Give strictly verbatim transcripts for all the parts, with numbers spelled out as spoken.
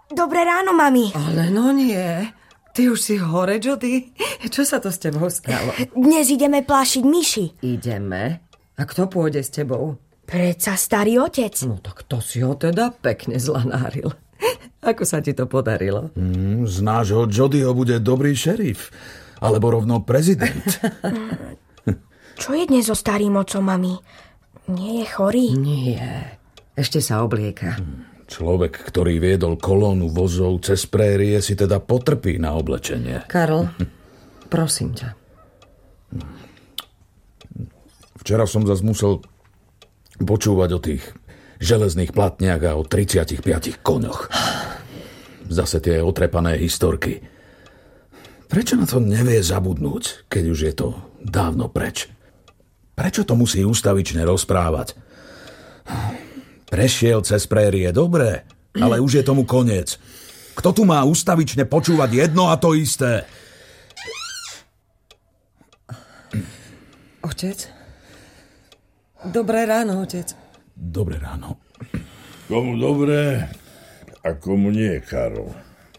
Dobré ráno, mami. Ale no nie. Ty už si hore, Jody? Čo sa to s tebou stalo? Dnes ideme plášiť myši. Ideme? A kto pôjde s tebou? Predsa starý otec. No tak to si ho teda pekne zlanáril. Ako sa ti to podarilo? Mm, z nášho Jodyho bude dobrý šerif. Alebo rovno prezident. Čo je dnes so starým otcom, mami? Nie je chorý? Nie. Ešte sa oblieka. Človek, ktorý viedol kolónu vozov cez prérie, si teda potrpí na oblečenie. Karl, prosím ťa. Včera som zas musel počúvať o tých železných platniach a o tridsiatich piatich koňoch. Zase tie otrepané historky. Prečo na to nevie zabudnúť, keď už je to dávno preč? Prečo to musí ustavične rozprávať? Prešiel cez prérie, dobre, ale už je tomu koniec. Kto tu má ustavične počúvať jedno a to isté? Otec? Dobré ráno, otec. Dobré ráno. Komu dobré a komu nie, Karol.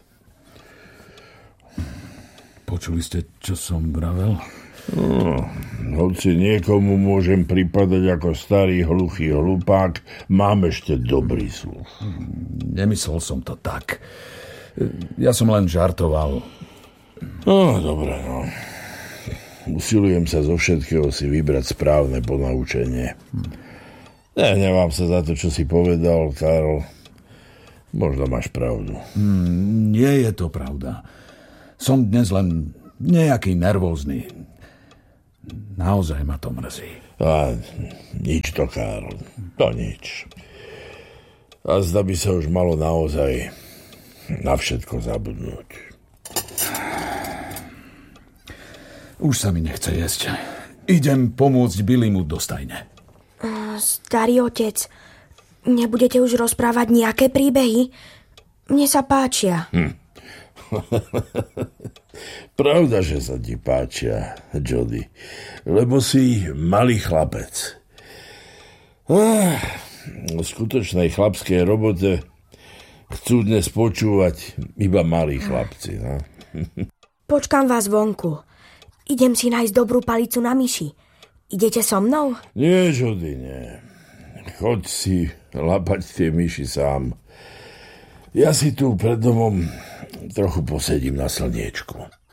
Počuli ste, čo som vravel? No, hoci niekomu môžem pripadať ako starý hluchý hlupák, mám ešte dobrý sluch. Nemyslel som to tak. Ja som len žartoval. No, dobre, no. Usilujem sa zo všetkého si vybrať správne ponaučenie. Ne, nemám sa za to, čo si povedal, Karol. Možno máš pravdu. Hmm, nie je to pravda. Som dnes len nejaký nervózny. Naozaj ma to mrzí. A nič to, Karol. To nič. A zda by sa už malo naozaj na všetko zabudnúť. Už sa mi nechce jesť. Idem pomôcť Billymu do stajne. Starý otec, nebudete už rozprávať nejaké príbehy? Mne sa páčia. Hm. Pravda, že sa ti páčia, Jody, lebo si malý chlapec. Ah, v skutočnej chlapskej robote chcú dnes počúvať iba malí chlapci. No? Počkám vás vonku. Idem si nájsť dobrú palicu na myši. Idete so mnou? Nie, Jody, nie. Choď si lapať tie myši sám. Ja si tu pred domom trochu posedím na slniečku.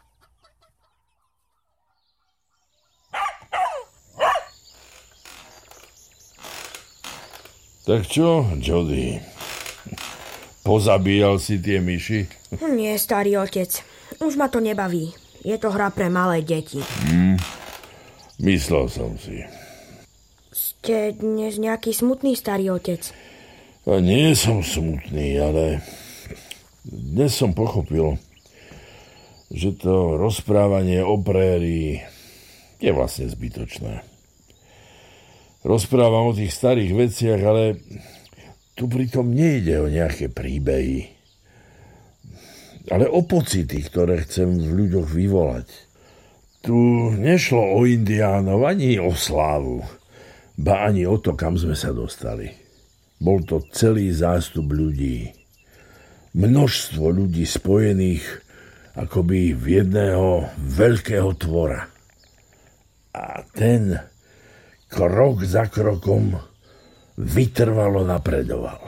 Tak čo, Jody? Pozabíjal si tie myši? Nie, starý otec. Už ma to nebaví. Je to hra pre malé deti. Hmm, myslel som si. Ste dnes nejaký smutný, starý otec? A nie som smutný, ale dnes som pochopil, že to rozprávanie o prérii je vlastne zbytočné. Rozprávam o tých starých veciach, ale tu pritom nejde o nejaké príbehy, ale o pocity, ktoré chcem v ľuďoch vyvolať. Tu nešlo o indiánov ani o slávu, ba ani o to, kam sme sa dostali. Bol to celý zástup ľudí. Množstvo ľudí spojených akoby v jedného veľkého tvora. A ten krok za krokom vytrvalo napredoval.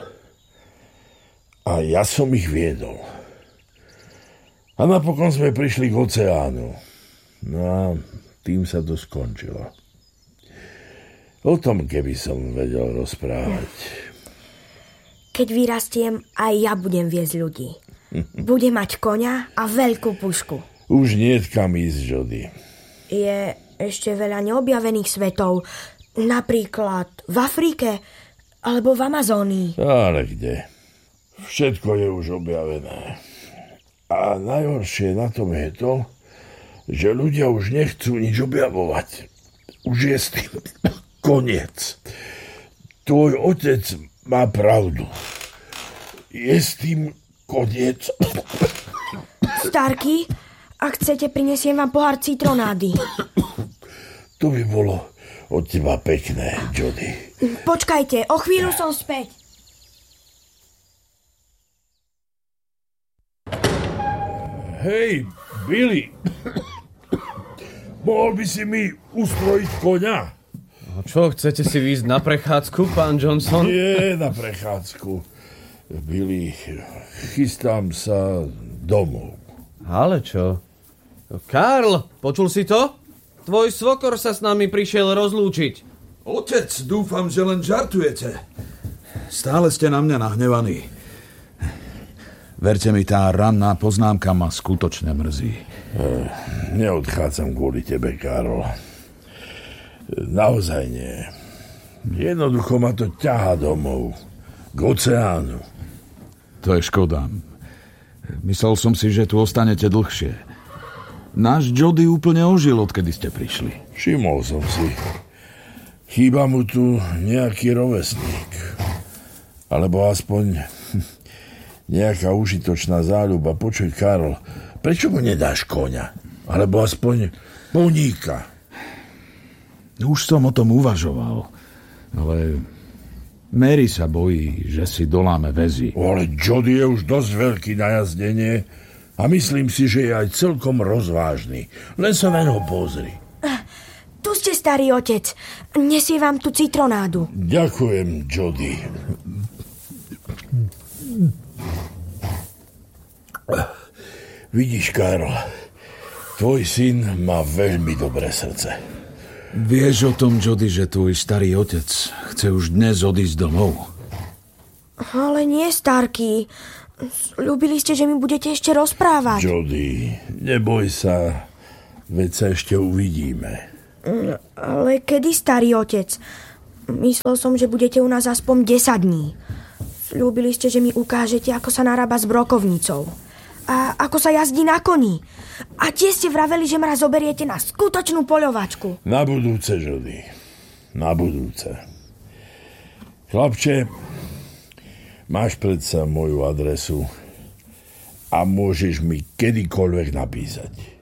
A ja som ich viedol. A napokon sme prišli k oceánu. No a tým sa to skončilo. O tom, keby som vedel rozprávať. Keď vyrastiem, aj ja budem viesť ľudí. Budem mať koňa a veľkú pušku. Už nie kam ísť, Jody. Je ešte veľa neobjavených svetov. Napríklad v Afrike alebo v Amazónii. Ale kde? Všetko je už objavené. A najhoršie na tom je to, že ľudia už nechcú nič objavovať. Už je s tým koniec. Tvoj otec má pravdu. Je s tým koniec. Starky, ak chcete, prinesiem vám pohár citronády. To by bolo od teba pekné, Jody. Počkajte, o chvíľu som späť. Hej, Billy. Mohol by si mi ustrojiť koňa? No čo, chcete si výjsť na prechádzku, pán Johnson? Nie na prechádzku. Billy, chystám sa domov. Ale čo? Karl, počul si to? Tvoj svokor sa s nami prišiel rozlúčiť. Otec, dúfam, že len žartujete. Stále ste na mňa nahnevaní. Verte mi, tá ranná poznámka ma skutočne mrzí. Neodchádzam kvôli tebe, Karol. Naozaj nie. Jednoducho ma to ťahá domov. K oceánu. To je škoda. Myslel som si, že tu ostanete dlhšie. Náš Jody úplne ožil, odkedy ste prišli. Všimol som si. Chýba mu tu nejaký rovesník. Alebo aspoň nejaká užitočná záľuba. Počuj, Karol, prečo mu nedáš koňa? Alebo aspoň poníka? Už som o tom uvažoval, ale Mary sa bojí, že si doláme väzy. O, ale Jody je už dosť veľký na jazdenie a myslím si, že je aj celkom rozvážny. Len sa na ňo pozri. Tu ste, starý otec. Nesie vám tu citronádu. Ďakujem, Jody. Vidíš, Karol, tvoj syn má veľmi dobré srdce. Vieš o tom, Jody, že tvoj starý otec chce už dnes odísť domov? Ale nie, Starky. Ľúbili ste, že mi budete ešte rozprávať. Jody, neboj sa, veď sa ešte uvidíme. Ale kedy, starý otec? Myslel som, že budete u nás aspoň desať dní. Ľúbili ste, že mi ukážete, ako sa narába s brokovnicou. A ako sa jazdí na koni. A tie ste vraveli, že ma zoberiete na skutočnú poľovačku. Na budúce, Jody. Na budúce. Chlapče, máš predsa moju adresu a môžeš mi kedykoľvek napísať.